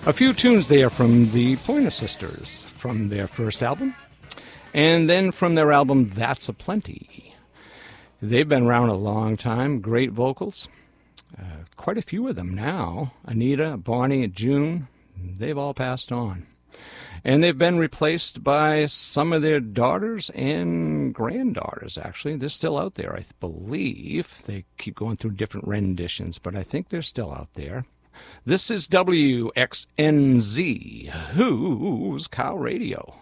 A few tunes there from the Pointer Sisters from their first album, and then from their album That's a Plenty. They've been around a long time, great vocals, quite a few of them now. Anita, Bonnie, June, they've all passed on. And they've been replaced by some of their daughters and granddaughters, actually. They're still out there, I believe. They keep going through different renditions, but I think they're still out there. This is WXNZ, Who's Cow Radio.